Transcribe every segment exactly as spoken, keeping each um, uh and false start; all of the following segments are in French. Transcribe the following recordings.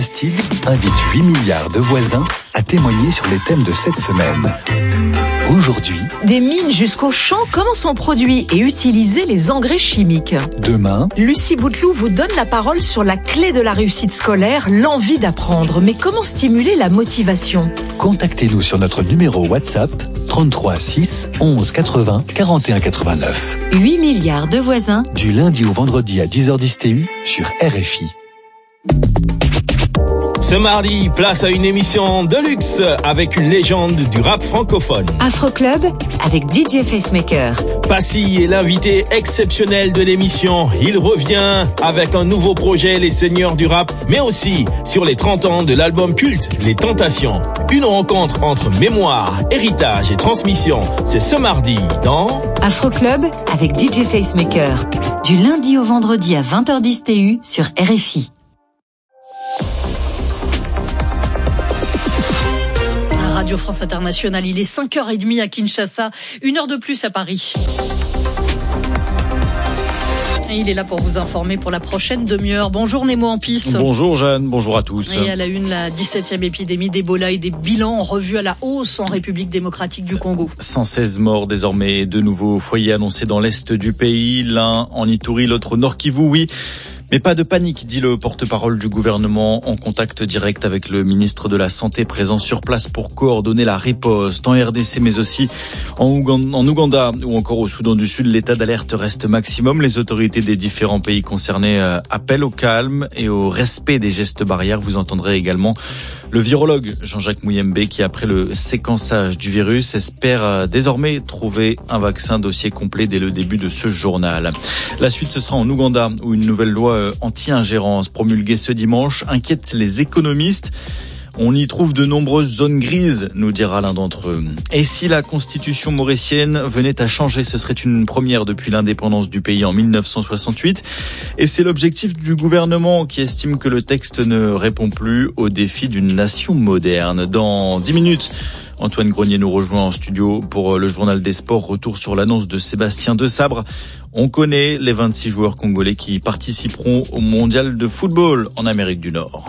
Style invite huit milliards de voisins à témoigner sur les thèmes de cette semaine. Aujourd'hui, des mines jusqu'aux champs, comment sont produits et utilisés les engrais chimiques. Demain, Lucie Bouteloup vous donne la parole sur la clé de la réussite scolaire, l'envie d'apprendre. Mais comment stimuler la motivation? contactez-nous sur notre numéro WhatsApp trente-trois six onze quatre-vingts quarante et un quatre-vingt-neuf. huit milliards de voisins. Du lundi au vendredi à dix heures dix T U sur R F I. Ce mardi, place à une émission de luxe avec une légende du rap francophone. Afro Club avec D J Facemaker. Passy est l'invité exceptionnel de l'émission. Il revient avec un nouveau projet, Les Seigneurs du Rap, mais aussi sur les trente ans de l'album culte, Les Tentations. Une rencontre entre mémoire, héritage et transmission. C'est ce mardi dans Afro Club avec D J Facemaker. Du lundi au vendredi à vingt heures dix T U sur R F I. Radio France Internationale, il est cinq heures trente à Kinshasa, une heure de plus à Paris. Et il est là pour vous informer pour la prochaine demi-heure. Bonjour Nemo Ampis. Bonjour Jeanne, bonjour à tous. Et à la une, la dix-septième épidémie d'Ebola et des bilans revus à la hausse en République démocratique du Congo. cent seize morts désormais, deux nouveaux foyers annoncés dans l'est du pays, l'un en Ituri, l'autre au Nord Kivu, oui. Mais pas de panique, dit le porte-parole du gouvernement en contact direct avec le ministre de la Santé présent sur place pour coordonner la riposte en R D C mais aussi en Ouganda, en Ouganda ou encore au Soudan du Sud. L'état d'alerte reste maximum. Les autorités des différents pays concernés appellent au calme et au respect des gestes barrières. Vous entendrez également le virologue Jean-Jacques Mouyembe qui, après le séquençage du virus, espère désormais trouver un vaccin, dossier complet dès le début de ce journal. La suite, ce sera en Ouganda où une nouvelle loi anti-ingérence promulguée ce dimanche inquiète les économistes. On y trouve de nombreuses zones grises, nous dira l'un d'entre eux. Et si la constitution mauricienne venait à changer, ce serait une première depuis l'indépendance du pays en mille neuf cent soixante-huit. Et c'est l'objectif du gouvernement qui estime que le texte ne répond plus aux défis d'une nation moderne. Dans dix minutes, Antoine Grenier nous rejoint en studio pour le journal des sports. Retour sur l'annonce de Sébastien Desabre. On connaît les vingt-six joueurs congolais qui participeront au mondial de football en Amérique du Nord.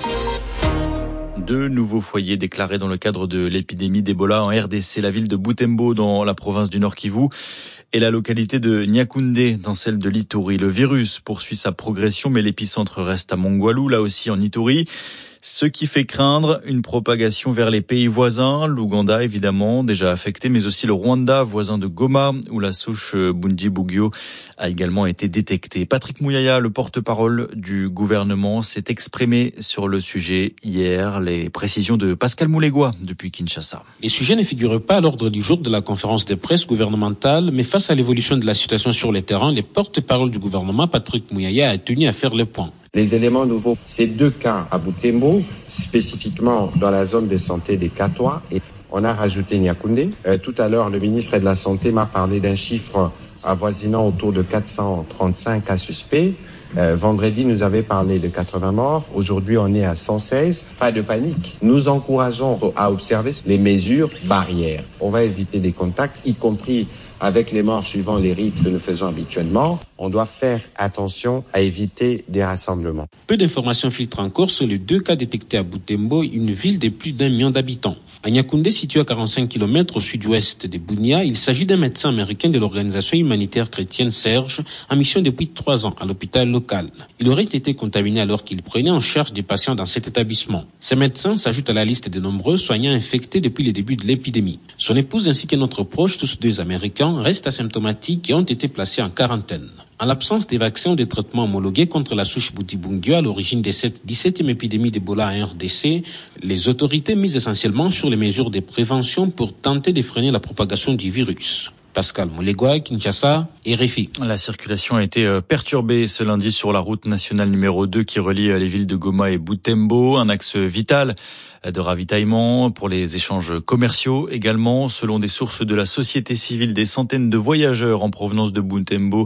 Deux nouveaux foyers déclarés dans le cadre de l'épidémie d'Ebola en R D C, la ville de Butembo dans la province du Nord Kivu et la localité de Niakoundé dans celle de l'Ituri. Le virus poursuit sa progression mais l'épicentre reste à Mongwalu, là aussi en Ituri. Ce qui fait craindre une propagation vers les pays voisins, l'Ouganda évidemment déjà affecté, mais aussi le Rwanda, voisin de Goma, où la souche Bundibugyo a également été détectée. Patrick Mouyaya, le porte-parole du gouvernement, s'est exprimé sur le sujet hier. Les précisions de Pascal Moulégois depuis Kinshasa. Les sujets ne figurent pas à l'ordre du jour de la conférence de presse gouvernementale, mais face à l'évolution de la situation sur le terrain, le porte-parole du gouvernement, Patrick Mouyaya, a tenu à faire le point. Les éléments nouveaux, c'est deux cas à Butembo, spécifiquement dans la zone de santé des Katoa, et on a rajouté Niakoundé. Euh, tout à l'heure, le ministre de la Santé m'a parlé d'un chiffre avoisinant autour de quatre cent trente-cinq cas suspects. Euh, vendredi, nous avait parlé de quatre-vingts morts. Aujourd'hui, on est à cent seize. Pas de panique. Nous encourageons à observer les mesures barrières. On va éviter des contacts, y compris avec les morts suivant les rites que nous faisons habituellement. On doit faire attention à éviter des rassemblements. Peu d'informations filtrent encore sur les deux cas détectés à Butembo, une ville de plus d'un million d'habitants. À Niakoundé, situé à quarante-cinq kilomètres au sud-ouest de Bunia, il s'agit d'un médecin américain de l'organisation humanitaire chrétienne Serge, en mission depuis trois ans à l'hôpital local. Il aurait été contaminé alors qu'il prenait en charge des patients dans cet établissement. Ce médecin s'ajoute à la liste de nombreux soignants infectés depuis le début de l'épidémie. Son épouse ainsi qu'un autre proche, tous deux américains, restent asymptomatiques et ont été placés en quarantaine. En l'absence des vaccins ou des traitements homologués contre la souche Bundibugyo à l'origine de cette dix-septième épidémie d'Ebola en R D C, les autorités misent essentiellement sur les mesures de prévention pour tenter de freiner la propagation du virus. Pascal Moulégois, Kinshasa, R F I. La circulation a été perturbée ce lundi sur la route nationale numéro deux qui relie les villes de Goma et Butembo, un axe vital de ravitaillement pour les échanges commerciaux également. Selon des sources de la société civile, des centaines de voyageurs en provenance de Butembo,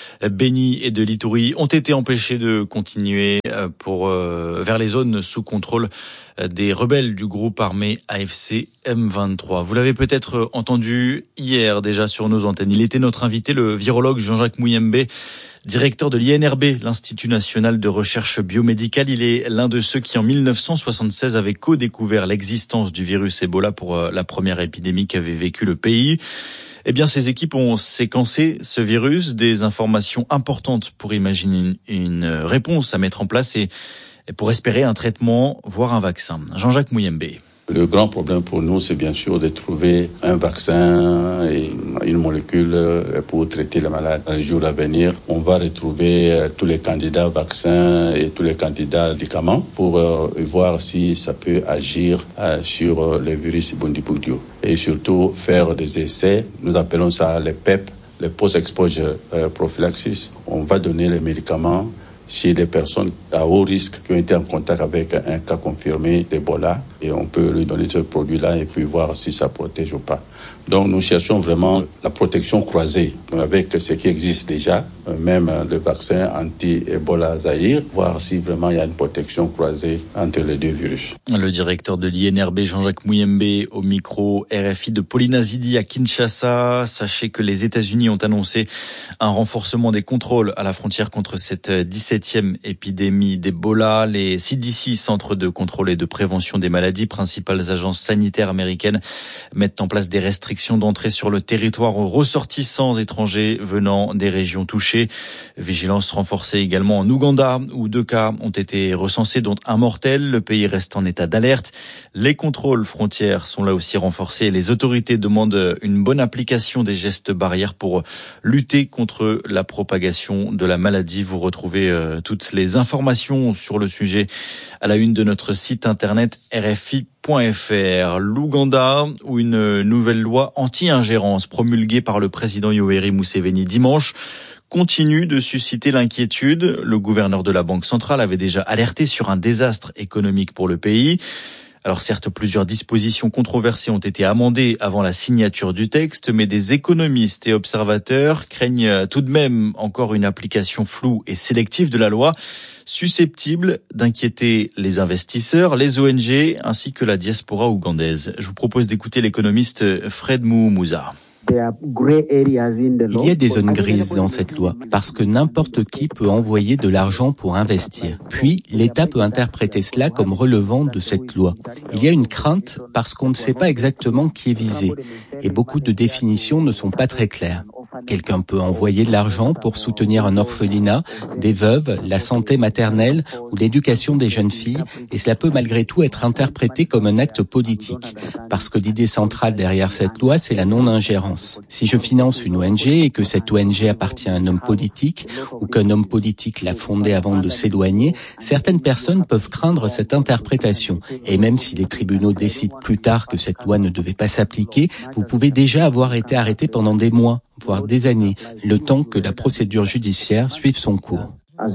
Beni et de l'Ituri ont été empêchés de continuer pour euh, vers les zones sous contrôle des rebelles du groupe armé A F C M vingt-trois. Vous l'avez peut-être entendu hier déjà sur sur nos antennes. Il était notre invité, le virologue Jean-Jacques Muyembe, directeur de l'I N R B, l'Institut National de Recherche Biomédicale. Il est l'un de ceux qui, en mille neuf cent soixante-seize, avaient co-découvert l'existence du virus Ebola pour la première épidémie qu'avait vécu le pays. Eh bien, ces équipes ont séquencé ce virus, des informations importantes pour imaginer une réponse à mettre en place et pour espérer un traitement, voire un vaccin. Jean-Jacques Muyembe. Le grand problème pour nous, c'est bien sûr de trouver un vaccin et une molécule pour traiter les malades. Dans les jours à venir, on va retrouver tous les candidats vaccins et tous les candidats médicaments pour voir si ça peut agir sur le virus Bundibugyo. Et surtout, faire des essais. Nous appelons ça les P E P, les Post-Exposure Prophylaxis. On va donner les médicaments chez des personnes à haut risque qui ont été en contact avec un cas confirmé d'Ebola et on peut lui donner ce produit-là et puis voir si ça protège ou pas. Donc nous cherchons vraiment la protection croisée avec ce qui existe déjà, même le vaccin anti-Ebola Zaïre, voir si vraiment il y a une protection croisée entre les deux virus. Le directeur de l'I N R B, Jean-Jacques Muyembe, au micro R F I de Pauline Azidi à Kinshasa. Sachez que les États-Unis ont annoncé un renforcement des contrôles à la frontière contre cette dix-septième épidémie d'Ebola. Les C D C, Centres de contrôle et de prévention des maladies, principales agences sanitaires américaines, mettent en place des restrictions d'entrée sur le territoire aux ressortissants étrangers venant des régions touchées. Vigilance renforcée également en Ouganda, où deux cas ont été recensés, dont un mortel. Le pays reste en état d'alerte. Les contrôles frontières sont là aussi renforcés. Les autorités demandent une bonne application des gestes barrières pour lutter contre la propagation de la maladie. Vous retrouvez euh, toutes les informations sur le sujet à la une de notre site internet R F I point F R. L'Ouganda, où une nouvelle loi anti-ingérence promulguée par le président Yoweri Museveni dimanche continue de susciter l'inquiétude. Le gouverneur de la Banque centrale avait déjà alerté sur un désastre économique pour le pays. Alors certes, plusieurs dispositions controversées ont été amendées avant la signature du texte, mais des économistes et observateurs craignent tout de même encore une application floue et sélective de la loi, susceptible d'inquiéter les investisseurs, les O N G ainsi que la diaspora ougandaise. Je vous propose d'écouter l'économiste Fred Muumuza. Il y a des zones grises dans cette loi, parce que n'importe qui peut envoyer de l'argent pour investir. Puis, l'État peut interpréter cela comme relevant de cette loi. Il y a une crainte parce qu'on ne sait pas exactement qui est visé, et beaucoup de définitions ne sont pas très claires. Quelqu'un peut envoyer de l'argent pour soutenir un orphelinat, des veuves, la santé maternelle ou l'éducation des jeunes filles, et cela peut malgré tout être interprété comme un acte politique, parce que l'idée centrale derrière cette loi, c'est la non-ingérence. Si je finance une O N G et que cette O N G appartient à un homme politique, ou qu'un homme politique l'a fondée avant de s'éloigner, certaines personnes peuvent craindre cette interprétation. Et même si les tribunaux décident plus tard que cette loi ne devait pas s'appliquer, vous pouvez déjà avoir été arrêté pendant des mois, voire des années, le temps que la procédure judiciaire suive son cours.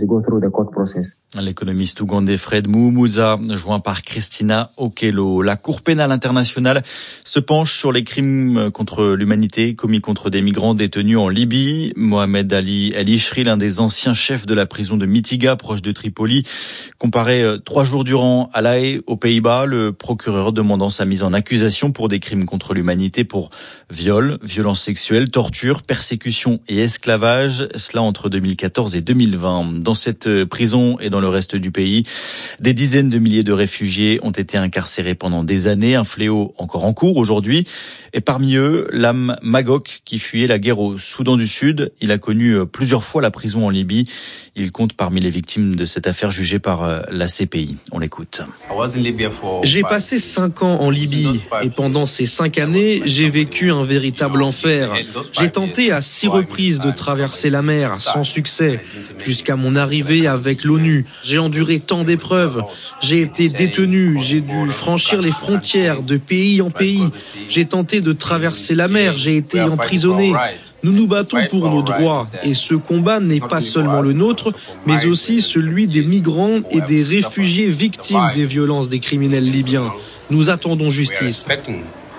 L'économiste ougandais Fred Muumuza, joint par Christina Okello. La Cour pénale internationale se penche sur les crimes contre l'humanité commis contre des migrants détenus en Libye. Mohamed Ali El Ishri, l'un des anciens chefs de la prison de Mitiga, proche de Tripoli, comparé trois jours durant à La Haye, aux Pays-Bas, le procureur demandant sa mise en accusation pour des crimes contre l'humanité pour viol, violences sexuelles, torture, persécution et esclavage, cela entre deux mille quatorze et deux mille vingt. Dans cette prison et dans le reste du pays, des dizaines de milliers de réfugiés ont été incarcérés pendant des années, un fléau encore en cours aujourd'hui. Et parmi eux, l'âme Magok qui fuyait la guerre au Soudan du Sud. Il a connu plusieurs fois la prison en Libye. Il compte parmi les victimes de cette affaire jugée par la C P I. On l'écoute. J'ai passé cinq ans en Libye et pendant ces cinq années, j'ai vécu un véritable enfer. J'ai tenté à six reprises de traverser la mer sans succès, jusqu'à mon arrivée avec l'ONU. J'ai enduré tant d'épreuves. J'ai été détenu, j'ai dû franchir les frontières de pays en pays. J'ai tenté de traverser la mer, j'ai été emprisonné. Nous nous battons pour nos droits et ce combat n'est pas seulement le nôtre, mais aussi celui des migrants et des réfugiés victimes des violences des criminels libyens. Nous attendons justice.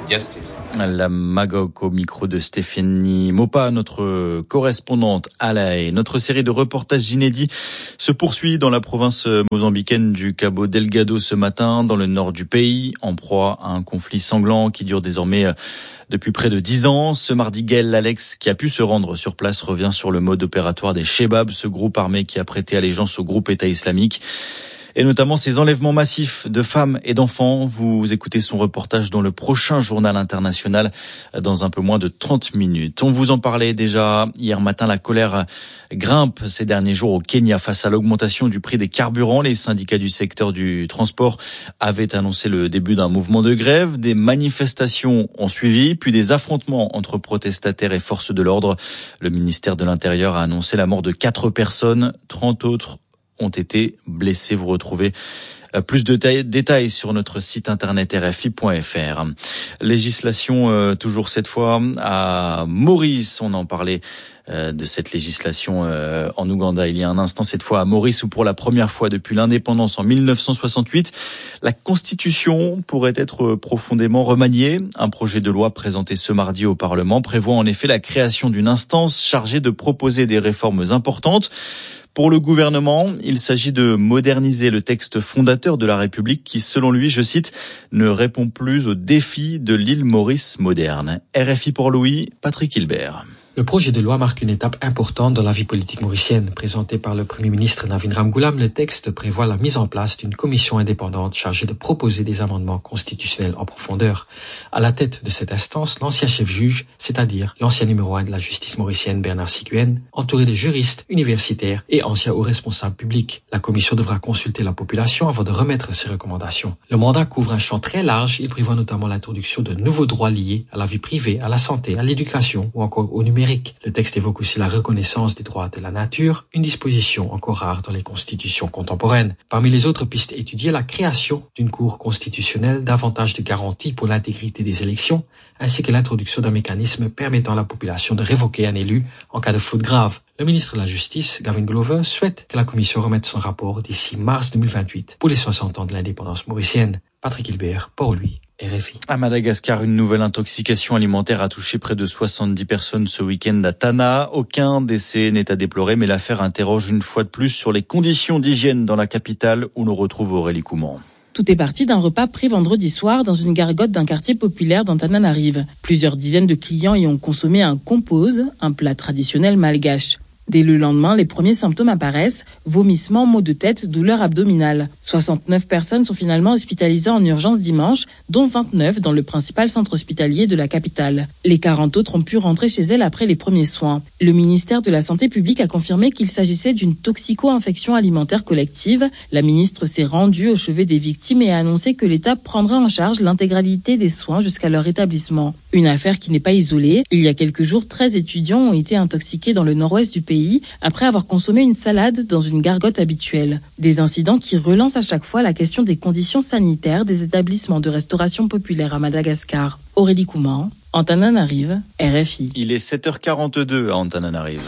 La Magog au micro de Stéphanie Mopa, notre correspondante à La Haye. Notre série de reportages inédits se poursuit dans la province mozambicaine du Cabo Delgado ce matin, dans le nord du pays, en proie à un conflit sanglant qui dure désormais depuis près de dix ans. Ce mardi, Gaël Alex, qui a pu se rendre sur place, revient sur le mode opératoire des Chebab, ce groupe armé qui a prêté allégeance au groupe État islamique, et notamment ces enlèvements massifs de femmes et d'enfants. Vous écoutez son reportage dans le prochain journal international dans un peu moins de trente minutes. On vous en parlait déjà hier matin, la colère grimpe ces derniers jours au Kenya face à l'augmentation du prix des carburants. Les syndicats du secteur du transport avaient annoncé le début d'un mouvement de grève. Des manifestations ont suivi, puis des affrontements entre protestataires et forces de l'ordre. Le ministère de l'Intérieur a annoncé la mort de quatre personnes, trente autres ont été blessés. Vous retrouvez plus de détails sur notre site internet r f i point f r. Législation euh, toujours cette fois à Maurice. On en parlait euh, de cette législation euh, en Ouganda il y a un instant. Cette fois à Maurice, où pour la première fois depuis l'indépendance en mille neuf cent soixante-huit, la Constitution pourrait être profondément remaniée. Un projet de loi présenté ce mardi au Parlement prévoit en effet la création d'une instance chargée de proposer des réformes importantes. Pour le gouvernement, il s'agit de moderniser le texte fondateur de la République qui, selon lui, je cite, ne répond plus aux défis de l'île Maurice moderne. R F I pour Louis, Patrick Hilbert. Le projet de loi marque une étape importante dans la vie politique mauricienne. Présenté par le Premier ministre Navin Ramgoolam, le texte prévoit la mise en place d'une commission indépendante chargée de proposer des amendements constitutionnels en profondeur. À la tête de cette instance, l'ancien chef juge, c'est-à-dire l'ancien numéro un de la justice mauricienne Bernard Sikuen, entouré de juristes, universitaires et anciens hauts responsables publics. La commission devra consulter la population avant de remettre ses recommandations. Le mandat couvre un champ très large. Il prévoit notamment l'introduction de nouveaux droits liés à la vie privée, à la santé, à l'éducation ou encore au numérique. Le texte évoque aussi la reconnaissance des droits de la nature, une disposition encore rare dans les constitutions contemporaines. Parmi les autres pistes étudiées, la création d'une cour constitutionnelle, davantage de garanties pour l'intégrité des élections, ainsi que l'introduction d'un mécanisme permettant à la population de révoquer un élu en cas de faute grave. Le ministre de la Justice, Gavin Glover, souhaite que la commission remette son rapport d'ici mars deux mille vingt-huit pour les soixante ans de l'indépendance mauricienne. Patrick Hilbert, Port-Louis, R F I. À Madagascar, une nouvelle intoxication alimentaire a touché près de soixante-dix personnes ce week-end à Tana. Aucun décès n'est à déplorer, mais l'affaire interroge une fois de plus sur les conditions d'hygiène dans la capitale où l'on retrouve Aurélie Couman. Tout est parti d'un repas pris vendredi soir dans une gargote d'un quartier populaire d'Antananarive. Plusieurs dizaines de clients y ont consommé un compose, un plat traditionnel malgache. Dès le lendemain, les premiers symptômes apparaissent, vomissements, maux de tête, douleurs abdominales. soixante-neuf personnes sont finalement hospitalisées en urgence dimanche, dont vingt-neuf dans le principal centre hospitalier de la capitale. Les quarante autres ont pu rentrer chez elles après les premiers soins. Le ministère de la Santé publique a confirmé qu'il s'agissait d'une toxico-infection alimentaire collective. La ministre s'est rendue au chevet des victimes et a annoncé que l'État prendrait en charge l'intégralité des soins jusqu'à leur établissement. Une affaire qui n'est pas isolée. Il y a quelques jours, treize étudiants ont été intoxiqués dans le nord-ouest du pays après avoir consommé une salade dans une gargote habituelle. Des incidents qui relancent à chaque fois la question des conditions sanitaires des établissements de restauration populaire à Madagascar. Aurélie Couman, Antananarive, R F I. Il est sept heures quarante-deux à Antananarive.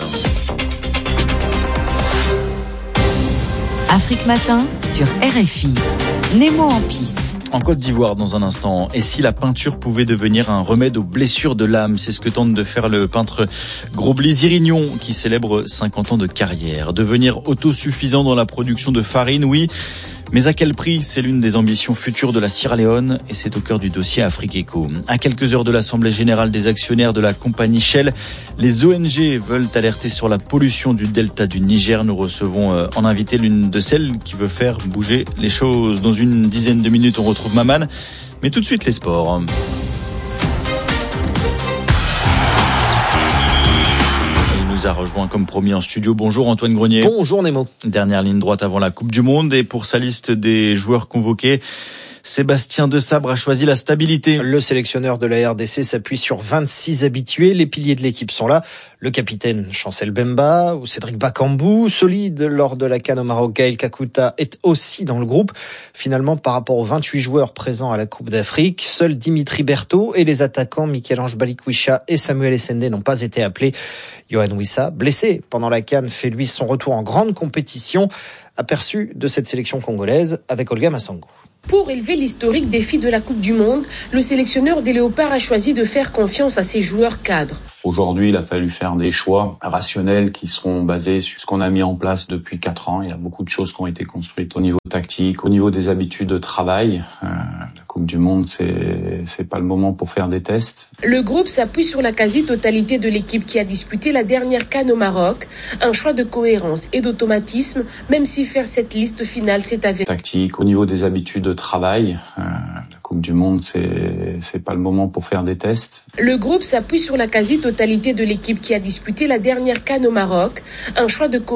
Afrique Matin sur R F I. Nemo en pisse. En Côte d'Ivoire, dans un instant. Et si la peinture pouvait devenir un remède aux blessures de l'âme? C'est ce que tente de faire le peintre Grobli Zirignon, qui célèbre cinquante ans de carrière. Devenir autosuffisant dans la production de farine, oui. Mais à quel prix? C'est l'une des ambitions futures de la Sierra Leone et c'est au cœur du dossier Afrique Eco. À quelques heures de l'Assemblée générale des actionnaires de la compagnie Shell, les O N G veulent alerter sur la pollution du delta du Niger. Nous recevons en invité l'une de celles qui veut faire bouger les choses. Dans une dizaine de minutes, on retrouve Maman. Mais tout de suite, les sports. A rejoint comme promis en studio. Bonjour Antoine Grenier. Bonjour Nemo. Dernière ligne droite avant la Coupe du Monde et pour sa liste des joueurs convoqués, Sébastien Desabre a choisi la stabilité. Le sélectionneur de la R D C s'appuie sur vingt-six habitués. Les piliers de l'équipe sont là. Le capitaine Chancel Bemba ou Cédric Bakambu. Solide lors de la CAN au Maroc, Gaël Kakuta est aussi dans le groupe. Finalement, par rapport aux vingt-huit joueurs présents à la Coupe d'Afrique, seuls Dimitri Berthaud et les attaquants Michel-Ange Balikwisha et Samuel Essende n'ont pas été appelés. Yohan Wissa, blessé pendant la CAN, fait lui son retour en grande compétition. Aperçu de cette sélection congolaise avec Olga Massangou. Pour élever l'historique défi de la Coupe du Monde, le sélectionneur des Léopards a choisi de faire confiance à ses joueurs cadres. Aujourd'hui, il a fallu faire des choix rationnels qui seront basés sur ce qu'on a mis en place depuis quatre ans. Il y a beaucoup de choses qui ont été construites au niveau tactique, au niveau des habitudes de travail. Euh, la Coupe du Monde, c'est c'est pas le moment pour faire des tests. Le groupe s'appuie sur la quasi-totalité de l'équipe qui a disputé la dernière CAN au Maroc. Un choix de cohérence et d'automatisme, même si faire cette liste finale s'est avéré. Tactique, au niveau des habitudes de travail. Euh, la Coupe du Monde, c'est c'est pas le moment pour faire des tests. Le groupe s'appuie sur la quasi-totalité de l'équipe qui a disputé la dernière CAN au Maroc. Un choix de